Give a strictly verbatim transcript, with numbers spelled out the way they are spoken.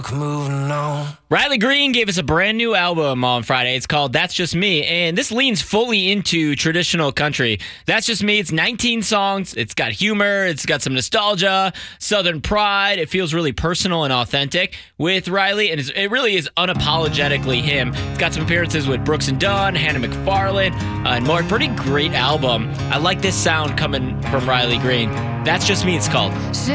Moving on. Riley Green gave us a brand new album on Friday. It's called That's Just Me, and this leans fully into traditional country. That's Just Me. It's nineteen songs. It's got humor. It's got some nostalgia, Southern pride. It feels really personal and authentic with Riley, and it's, it really is unapologetically him. It's got some appearances with Brooks and Dunn, Hannah McFarlane, uh, and more. Pretty great album. I like this sound coming from Riley Green. That's Just Me, it's called.